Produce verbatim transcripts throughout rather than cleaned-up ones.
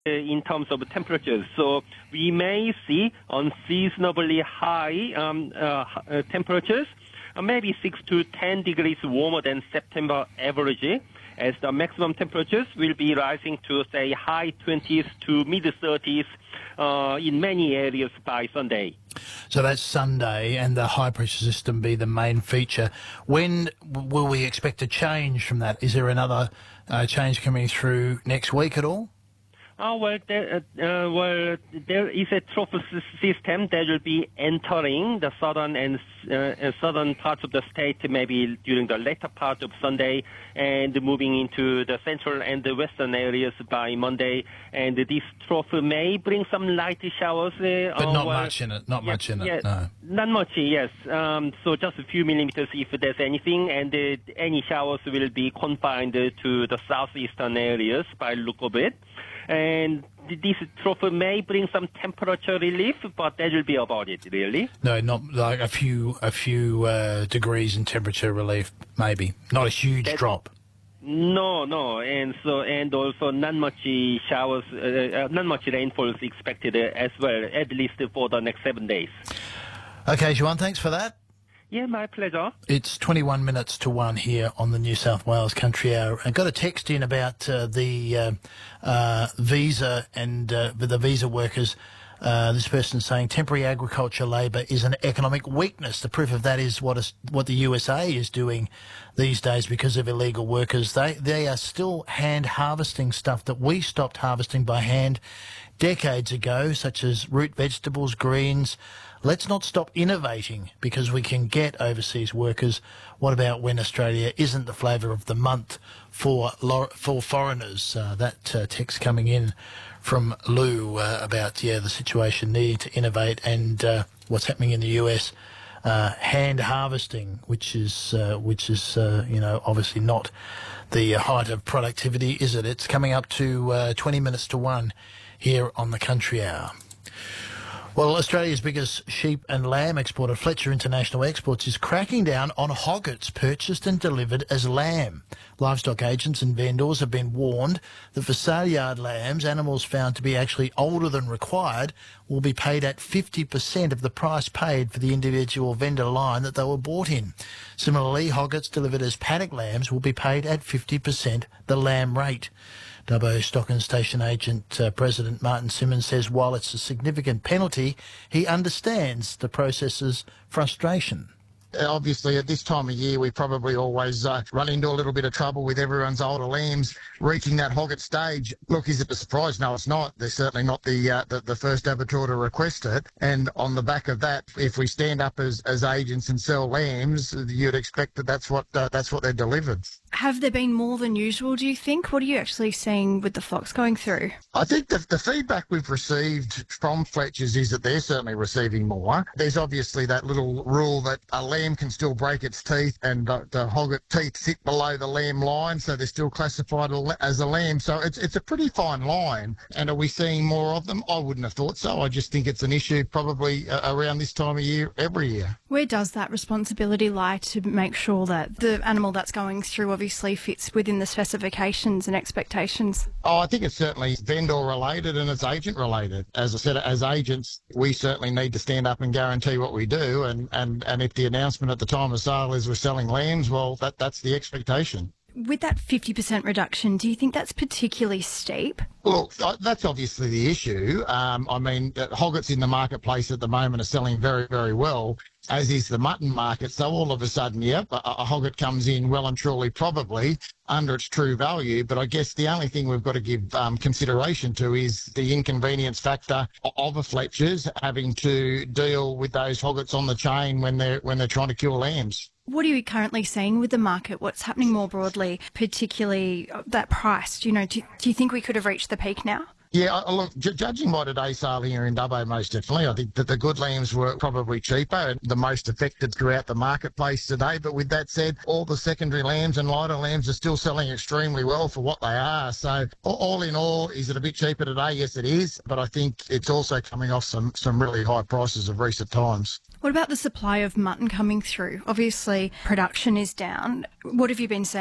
in terms of temperatures. So we may see unseasonably high um, uh, uh, temperatures, uh, maybe six to ten degrees warmer than September average, as the maximum temperatures will be rising to, say, high twenties to mid-thirties uh, in many areas by Sunday. So that's Sunday, and the high-pressure system be the main feature. When will we expect a change from that? Is there another uh, change coming through next week at all? Oh, well, there, uh, well, there is a tropical system that will be entering the southern and uh, southern parts of the state maybe during the later part of Sunday, and moving into the central and the western areas by Monday. And this trough may bring some light showers. Uh, but not well, much in it, not yeah, much in yeah, it, no. Not much, yes. Um, so just a few millimeters if there's anything, and uh, any showers will be confined to the southeastern areas by look of it. And this trough may bring some temperature relief, but that will be about it, really. No, not like a few a few uh, degrees in temperature relief, maybe. Not a huge that, drop. No, no, and so and also not much showers, uh, uh, not much rainfall is expected uh, as well, at least for the next seven days. Okay, Juan, thanks for that. Yeah, my pleasure. It's twenty-one minutes to one here on the New South Wales Country Hour. I got a text in about uh, the uh, uh, visa and uh, the visa workers. Uh, this person saying temporary agriculture labour is an economic weakness. The proof of that is what is, what the U S A is doing these days because of illegal workers. They they are still hand harvesting stuff that we stopped harvesting by hand decades ago, such as root vegetables, greens. Let's not stop innovating because we can get overseas workers. What about when Australia isn't the flavour of the month for for foreigners? Uh, that uh, text coming in from Lou uh, about, yeah, the situation needing to innovate and uh, what's happening in the U S. Uh, hand harvesting, which is, uh, which is uh, you know, obviously not the height of productivity, is it? It's coming up to uh, twenty minutes to one here on the Country Hour. Well, Australia's biggest sheep and lamb exporter, Fletcher International Exports, is cracking down on hoggets purchased and delivered as lamb. Livestock agents and vendors have been warned that for sale yard lambs, animals found to be actually older than required will be paid at fifty percent of the price paid for the individual vendor line that they were bought in. Similarly, hoggets delivered as paddock lambs will be paid at fifty percent the lamb rate. Dubbo Stock and Station Agent uh, President Martin Simmons says while it's a significant penalty, he understands the process's frustration. Obviously, at this time of year, we probably always uh, run into a little bit of trouble with everyone's older lambs reaching that hogget stage. Look, is it a surprise? No, it's not. They're certainly not the, uh, the the first abattoir to request it. And on the back of that, if we stand up as, as agents and sell lambs, you'd expect that that's what uh, that's what they're delivered. Have there been more than usual, do you think? What are you actually seeing with the flocks going through? I think the, the feedback we've received from Fletchers is that they're certainly receiving more. There's obviously that little rule that a lamb can still break its teeth and the, the hogget teeth sit below the lamb line, so they're still classified as a lamb. So it's it's a pretty fine line. And are we seeing more of them? I wouldn't have thought so. I just think it's an issue probably uh, around this time of year every year. Where does that responsibility lie to make sure that the animal that's going through obviously fits within the specifications and expectations? Oh, I think it's certainly vendor related and it's agent related. As I said, as agents, we certainly need to stand up and guarantee what we do. And, and, and if the announcement at the time of sale is we're selling lambs, well, that, that's the expectation. With that fifty percent reduction, do you think that's particularly steep? Look, that's obviously the issue. Um, I mean, hoggets in the marketplace at the moment are selling very, very well, as is the mutton market. So all of a sudden, yep, a, a hogget comes in well and truly probably under its true value. But I guess the only thing we've got to give um, consideration to is the inconvenience factor of a Fletcher's having to deal with those hoggets on the chain when they're when they're trying to kill lambs. What are you currently seeing with the market? What's happening more broadly, particularly that price? Do you know, do, do you think we could have reached the peak now? Yeah, look, j- judging by today's sale here in Dubbo, most definitely, I think that the good lambs were probably cheaper and the most affected throughout the marketplace today. But with that said, all the secondary lambs and lighter lambs are still selling extremely well for what they are. So all in all, is it a bit cheaper today? Yes, it is. But I think it's also coming off some, some really high prices of recent times. What about the supply of mutton coming through? Obviously, production is down. What have you been seeing?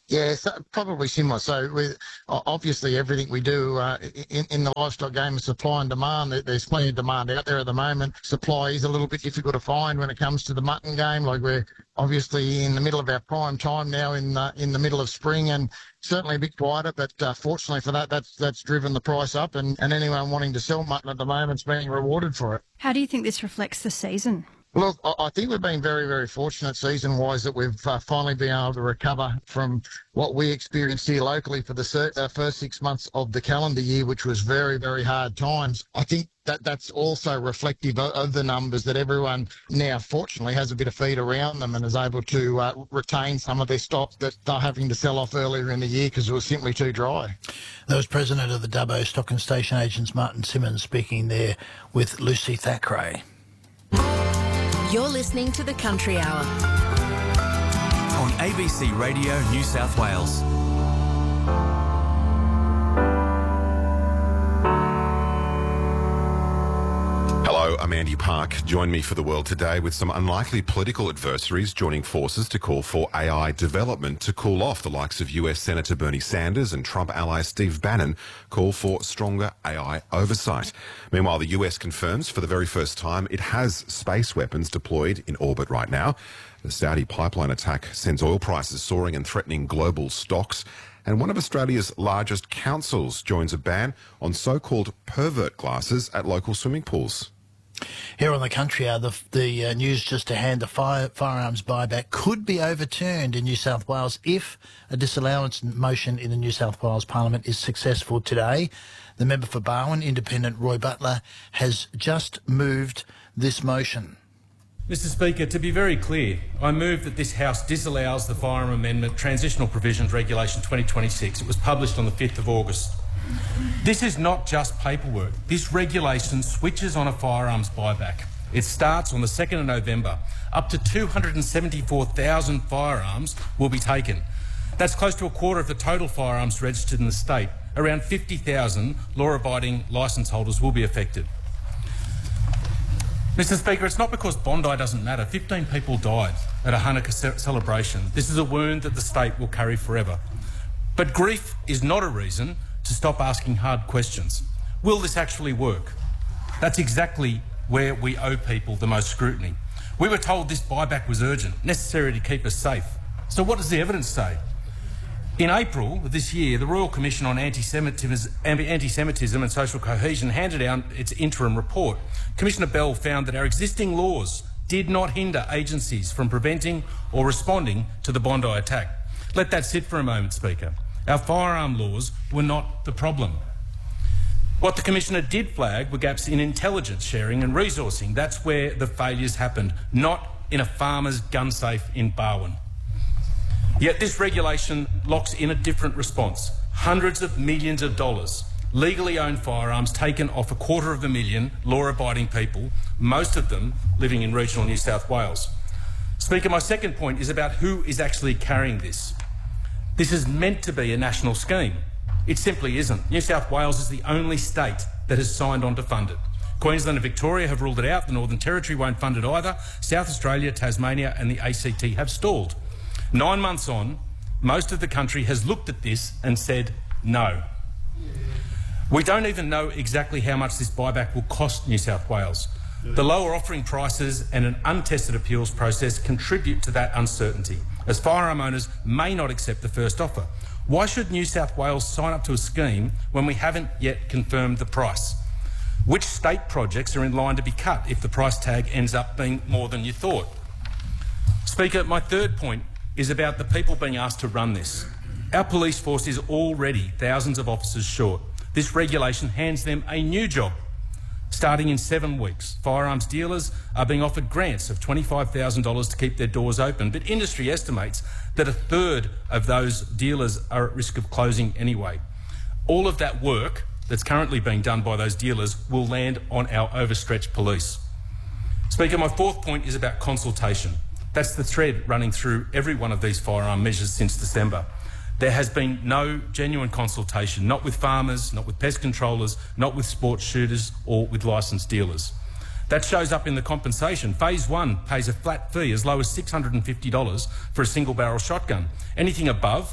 Yeah, so probably similar. So with obviously everything we do uh, in, in the livestock game is supply and demand. There's plenty of demand out there at the moment. Supply is a little bit difficult to find when it comes to the mutton game. Like we're obviously in the middle of our prime time now in uh, in the middle of spring, and certainly a bit quieter. But uh, fortunately for that, that's that's driven the price up, and, and anyone wanting to sell mutton at the moment's being rewarded for it. How do you think this reflects the season? Look, I think we've been very, very fortunate season-wise that we've uh, finally been able to recover from what we experienced here locally for the uh, first six months of the calendar year, which was very, very hard times. I think that that's also reflective of, of the numbers that everyone now, fortunately, has a bit of feed around them and is able to uh, retain some of their stock that they're having to sell off earlier in the year because it was simply too dry. That was President of the Dubbo Stock and Station Agents, Martin Simmons, speaking there with Lucy Thackeray. You're listening to The Country Hour on A B C Radio New South Wales. Hello, I'm Andy Park. Join me for The World Today with some unlikely political adversaries joining forces to call for A I development to cool off. The likes of U S Senator Bernie Sanders and Trump ally Steve Bannon call for stronger A I oversight. Meanwhile, the U S confirms for the very first time it has space weapons deployed in orbit right now. The Saudi pipeline attack sends oil prices soaring and threatening global stocks. And one of Australia's largest councils joins a ban on so-called pervert glasses at local swimming pools. Here on The Country Hour, the, the uh, news just to hand, the fire, firearms buyback could be overturned in New South Wales if a disallowance motion in the New South Wales Parliament is successful today. The member for Barwon, Independent Roy Butler, has just moved this motion. Mister Speaker, to be very clear, I move that this House disallows the Firearm Amendment Transitional Provisions Regulation twenty twenty-six. It was published on the fifth of August. This is not just paperwork. This regulation switches on a firearms buyback. It starts on the second of November. Up to two hundred seventy-four thousand firearms will be taken. That's close to a quarter of the total firearms registered in the state. Around fifty thousand law-abiding licence holders will be affected. Mister Speaker, it's not because Bondi doesn't matter. fifteen people died at a Hanukkah ce- celebration. This is a wound that the state will carry forever. But grief is not a reason to stop asking hard questions. Will this actually work? That's exactly where we owe people the most scrutiny. We were told this buyback was urgent, necessary to keep us safe. So what does the evidence say? In April of this year, the Royal Commission on Anti-Semitism, Anti-Semitism and Social Cohesion handed out its interim report. Commissioner Bell found that our existing laws did not hinder agencies from preventing or responding to the Bondi attack. Let that sit for a moment, Speaker. Our firearm laws were not the problem. What the Commissioner did flag were gaps in intelligence sharing and resourcing. That's where the failures happened, not in a farmer's gun safe in Barwon. Yet this regulation locks in a different response. Hundreds of millions of dollars, legally owned firearms taken off a quarter of a million law-abiding people, most of them living in regional New South Wales. Speaker, my second point is about who is actually carrying this. This is meant to be a national scheme. It simply isn't. New South Wales is the only state that has signed on to fund it. Queensland and Victoria have ruled it out. The Northern Territory won't fund it either. South Australia, Tasmania and the A C T have stalled. Nine months on, most of the country has looked at this and said no. We don't even know exactly how much this buyback will cost New South Wales. The lower offering prices and an untested appeals process contribute to that uncertainty, as firearm owners may not accept the first offer. Why should New South Wales sign up to a scheme when we haven't yet confirmed the price? Which state projects are in line to be cut if the price tag ends up being more than you thought? Speaker, my third point is about the people being asked to run this. Our police force is already thousands of officers short. This regulation hands them a new job. Starting in seven weeks, firearms dealers are being offered grants of twenty-five thousand dollars to keep their doors open, but industry estimates that a third of those dealers are at risk of closing anyway. All of that work that's currently being done by those dealers will land on our overstretched police. Speaker, my fourth point is about consultation. That's the thread running through every one of these firearm measures since December. There has been no genuine consultation, not with farmers, not with pest controllers, not with sports shooters or with licensed dealers. That shows up in the compensation. Phase one pays a flat fee as low as six hundred fifty dollars for a single barrel shotgun. Anything above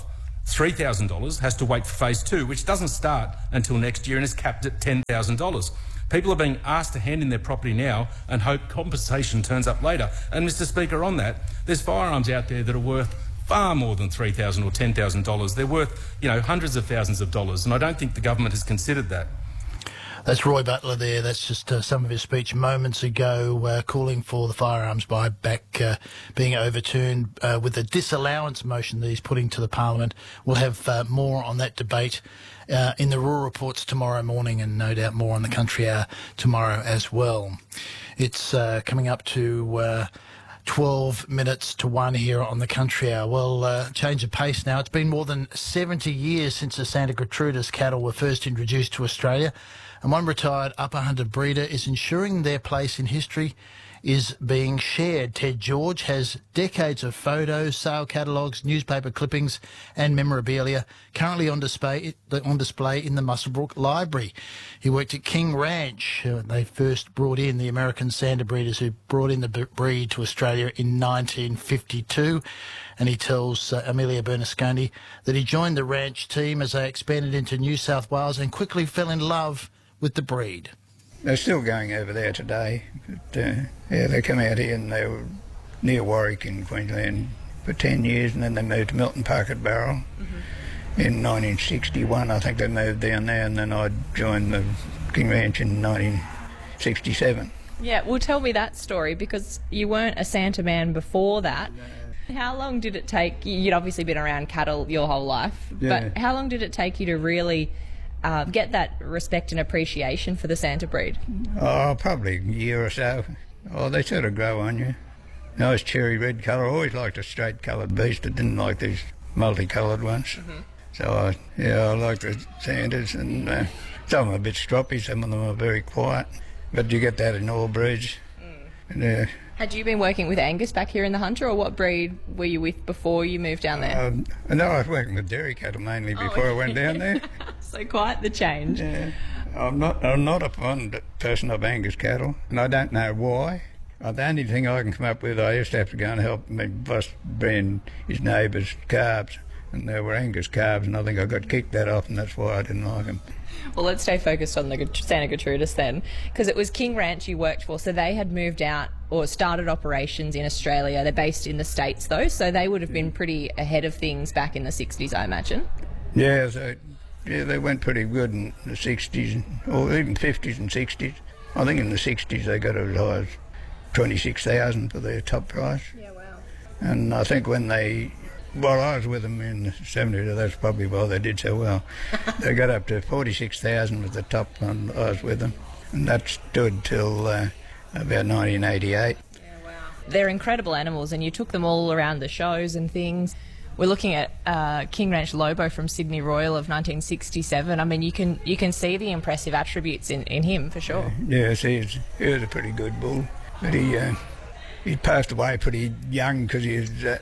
three thousand dollars has to wait for phase two, which doesn't start until next year and is capped at ten thousand dollars. People are being asked to hand in their property now and hope compensation turns up later. And, Mister Speaker, on that, there's firearms out there that are worth far more than three thousand dollars or ten thousand dollars. They're worth, you know, hundreds of thousands of dollars, and I don't think the government has considered that. That's Roy Butler there. That's just uh, some of his speech moments ago, uh, calling for the firearms buyback uh, being overturned uh, with a disallowance motion that he's putting to the Parliament. We'll have uh, more on that debate uh, in the Rural Reports tomorrow morning, and no doubt more on the Country Hour tomorrow as well. It's uh, coming up to Uh, twelve minutes to one here on the Country Hour. Well, uh, change of pace now. It's been more than seventy years since the Santa Gertrudis cattle were first introduced to Australia, and one retired upper hunter breeder is ensuring their place in history is being shared. Ted George has decades of photos, sale catalogues, newspaper clippings and memorabilia currently on display on display in the Muswellbrook Library. He worked at King Ranch. Uh, they first brought in the American Santa breeders who brought in the breed to Australia in nineteen fifty-two. And he tells uh, Amelia Bernasconi that he joined the ranch team as they expanded into New South Wales and quickly fell in love with the breed. They're still going over there today. But, uh, yeah, they come out here and they were near Warwick in Queensland for ten years, and then they moved to Milton Park at Barrel. Mm-hmm. In nineteen sixty-one, I think they moved down there, and then I joined the King Ranch in nineteen sixty-seven. Yeah, well, tell me that story, because you weren't a Santa man before that. No. How long did it take? You'd obviously been around cattle your whole life, yeah. But how long did it take you to really Uh, get that respect and appreciation for the Santa breed? Oh, probably a year or so. Oh, they sort of grow on you. Nice cherry red colour. I always liked a straight coloured beast. I didn't like these multicoloured ones. Mm-hmm. So, I, yeah, I like the Santas, and uh, some of them are a bit stroppy, some of them are very quiet. But you get that in all breeds. Mm. And, uh, Had you been working with Angus back here in the Hunter, or what breed were you with before you moved down there? Um, no, I was working with dairy cattle mainly before oh, I went down there. So quite the change. Yeah. I'm not I'm not a fond person of Angus cattle, and I don't know why. Uh, the only thing I can come up with, I used to have to go and help my boss bring his neighbours' calves, and there were Angus calves, and I think I got kicked that off, and that's why I didn't like them. Well, let's stay focused on the Santa Gertrudis then, because it was King Ranch you worked for, so they had moved out or started operations in Australia. They're based in the States, though, so they would have been pretty ahead of things back in the sixties, I imagine. Yeah, so, yeah, they went pretty good in the sixties, or even fifties and sixties. I think in the sixties they got as high as twenty-six thousand for their top price. Yeah, wow. And I think when they... While I was with them in the seventies, that's probably why they did so well. They got up to forty-six thousand at the top when I was with them, and that stood till uh, about nineteen eighty-eight. Yeah, wow. They're incredible animals, and you took them all around the shows and things. We're looking at uh, King Ranch Lobo from Sydney Royal of nineteen sixty-seven. I mean, you can you can see the impressive attributes in, in him, for sure. Yeah, yes, he was, he was a pretty good bull, but he, uh, he passed away pretty young because he was... Uh,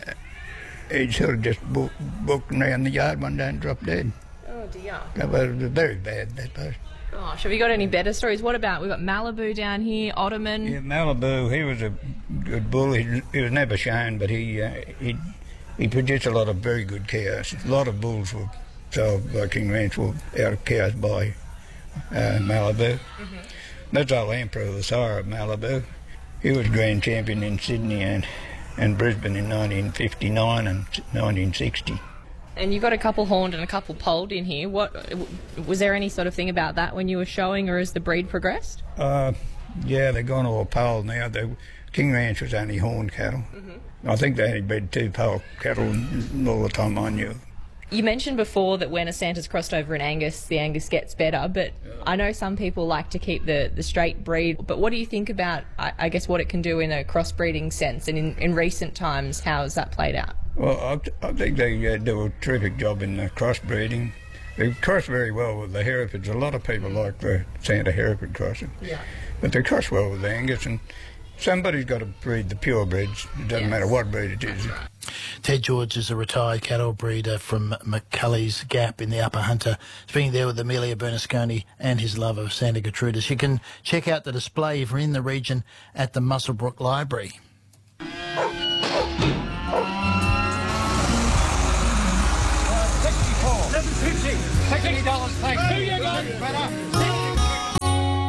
He sort of just booked, booked around the yard one day and dropped dead. Oh dear. That was very bad, that was. Gosh, have you got any better stories? What about, we've got Malibu down here, Ottoman? Yeah, Malibu, he was a good bull. He, he was never shown, but he, uh, he he produced a lot of very good cows. A lot of bulls were sold by King Ranch were out of cows by uh, Malibu. Mm-hmm. That's our Emperor, the sire of Malibu. He was grand champion in Sydney and... and Brisbane in nineteen fifty-nine and nineteen sixty. And you got a couple horned and a couple polled in here. What was there any sort of thing about that when you were showing, or as the breed progressed? Uh, yeah, they're gone all polled now. They, King Ranch was only horned cattle. Mm-hmm. I think they only bred two polled cattle all the time I knew. You mentioned before that when a Santa's crossed over in Angus, the Angus gets better, but yeah. I know some people like to keep the, the straight breed. But what do you think about, I, I guess, what it can do in a crossbreeding sense? And in, in recent times, how has that played out? Well, I, I think they uh, do a terrific job in the crossbreeding. They cross very well with the Herefords. A lot of people like the Santa Hereford crossing. Yeah. But they cross well with the Angus, and somebody's got to breed the purebreds. It doesn't yes. matter what breed it is. Ted George is a retired cattle breeder from McCulley's Gap in the Upper Hunter, speaking there with Amelia Bernasconi and his love of Santa Gertrudis. You can check out the display if you're in the region at the Muswellbrook Library.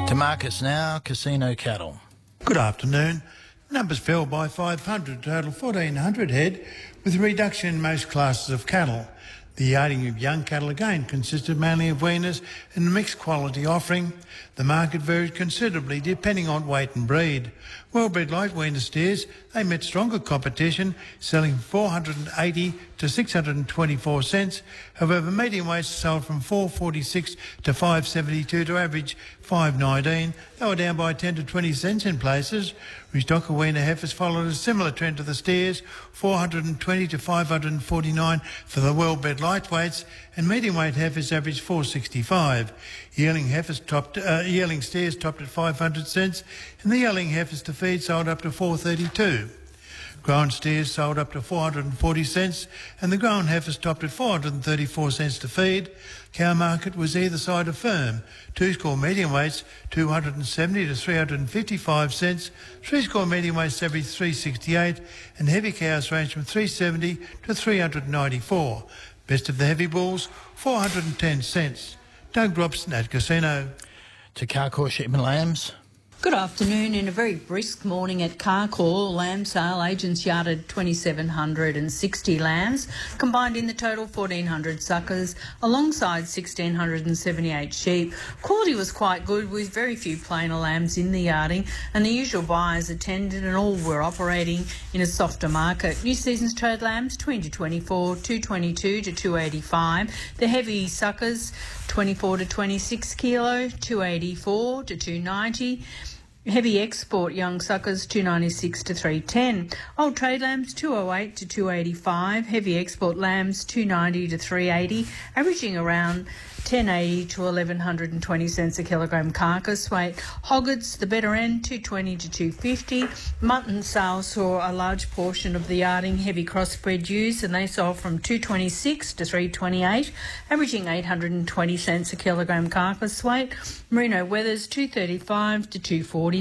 To markets now, Casino Cattle. Good afternoon. Numbers fell by five hundred, total fourteen hundred head, with a reduction in most classes of cattle. The yarding of young cattle again consisted mainly of weaners and a mixed quality offering. The market varied considerably depending on weight and breed. Well-bred light weaner steers, they met stronger competition, selling four hundred eighty to six hundred twenty-four cents. However, medium weights sold from four forty-six to five seventy-two to average five nineteen. They were down by ten to twenty cents in places. Restocker weaner heifers followed a similar trend to the steers, four hundred twenty to five hundred forty-nine for the well-bred lightweights, and medium weight heifers averaged four sixty-five. Yearling heifers topped, uh, yearling steers topped at five hundred cents, and the yearling heifers to feed sold up to four thirty-two. Grown steers sold up to four hundred forty cents, and the grown heifers topped at four hundred thirty-four cents to feed. Cow market was either side of firm. Two-score medium weights, two hundred seventy to three hundred fifty-five cents. Three-score medium weights averaged three sixty-eight, and heavy cows ranged from three seventy to three hundred ninety-four. Best of the heavy bulls, four hundred ten cents. Doug Robson at Casino. To Carcoar Sheep and Lambs. Good afternoon. In a very brisk morning at Carcoar, lamb sale agents yarded two thousand seven hundred sixty lambs, combined in the total fourteen hundred suckers, alongside one thousand six hundred seventy-eight sheep. Quality was quite good, with very few plainer lambs in the yarding, and the usual buyers attended, and all were operating in a softer market. New season's trade lambs twenty to twenty-four, two twenty-two to two eighty-five. The heavy suckers twenty-four to twenty-six kilo, two eighty-four to two ninety. Heavy export young suckers two ninety-six to three ten. Old trade lambs two oh eight to two eighty-five. Heavy export lambs two ninety to three eighty, averaging around ten eighty to eleven twenty cents a kilogram carcass weight. Hoggets, the better end, two twenty to two fifty. Mutton sales saw a large portion of the yarding heavy crossbred ewes, and they sold from two twenty-six to three twenty-eight, averaging eight hundred twenty cents a kilogram carcass weight. Merino wethers two thirty-five to two forty-five.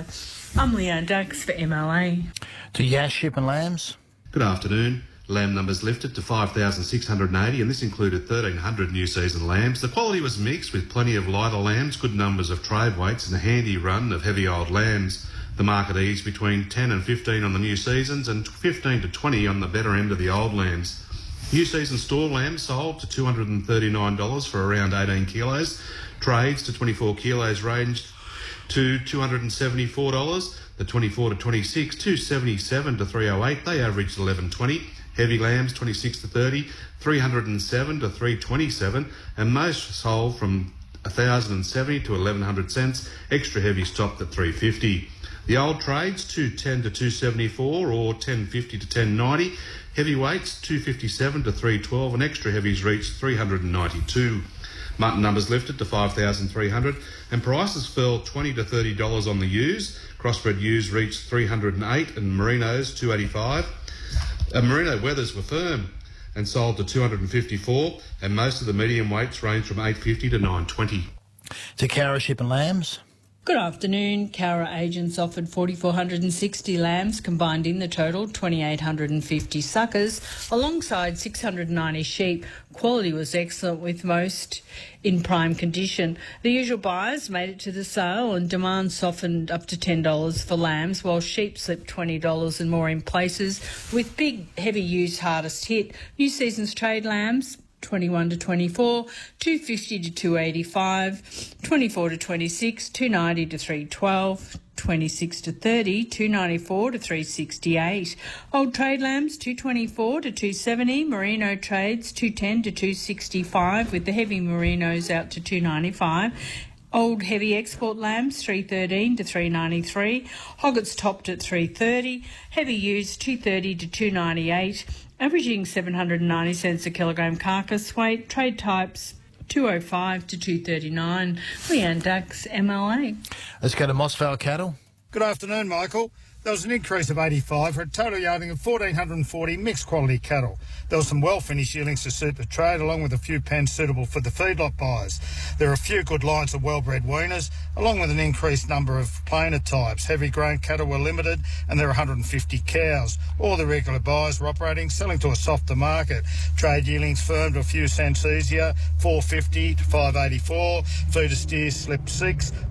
I'm Leanne Dux for M L A. To Yash Sheep and Lambs. Good afternoon. Lamb numbers lifted to five thousand six hundred eighty, and this included thirteen hundred new season lambs. The quality was mixed, with plenty of lighter lambs, good numbers of trade weights, and a handy run of heavy old lambs. The market eased between ten and fifteen on the new seasons and fifteen to twenty on the better end of the old lambs. New season store lambs sold to two hundred thirty-nine dollars for around eighteen kilos. Trades to twenty-four kilos ranged to two hundred seventy-four dollars. The twenty-four to twenty-six, two seventy-seven to three oh eight. They averaged eleven twenty. Heavy lambs twenty-six to thirty, three hundred seven to three twenty-seven, and most sold from one thousand seventy to eleven hundred cents. Extra heavy stopped at three fifty. The old trades two ten to two seventy-four or ten fifty to ten ninety. Heavyweights two fifty-seven to three twelve, and extra heavies reached three hundred ninety-two. Mutton numbers lifted to five thousand three hundred, and prices fell twenty to thirty dollars on the ewes. Crossbred ewes reached three hundred eight, and merinos two eighty-five. Uh, merino wethers were firm and sold to two hundred fifty-four, and most of the medium weights range from eight fifty to nine twenty. To Cowra Sheep and Lambs. Good afternoon. Cowra agents offered four thousand four hundred sixty lambs, combined in the total two thousand eight hundred fifty suckers, alongside six hundred ninety sheep. Quality was excellent, with most in prime condition. The usual buyers made it to the sale, and demand softened up to ten dollars for lambs, while sheep slipped twenty dollars and more in places, with big heavy ewes hardest hit. New season's trade lambs twenty-one to twenty-four, two fifty to two eighty-five, twenty-four to twenty-six, two ninety to three twelve, twenty-six to thirty, two ninety-four to three sixty-eight. Old trade lambs two twenty-four to two seventy, merino trades two ten to two sixty-five, with the heavy merinos out to two ninety-five. Old heavy export lambs three thirteen to three ninety-three, hoggets topped at three thirty, heavy ewes two thirty to two ninety-eight, averaging seven hundred ninety cents a kilogram carcass weight. Trade types two oh five to two thirty-nine. Leanne Dux, M L A. Let's go to Mossvale Cattle. Good afternoon, Michael. There was an increase of eighty-five for a total yarding of one thousand four hundred forty mixed quality cattle. There were some well-finished yearlings to suit the trade, along with a few pens suitable for the feedlot buyers. There are a few good lines of well-bred weaners, along with an increased number of plainer types. Heavy grain cattle were limited, and there are one hundred fifty cows. All the regular buyers were operating, selling to a softer market. Trade yearlings firmed a few cents easier, four fifty to five eighty-four. Feeder steers slipped six.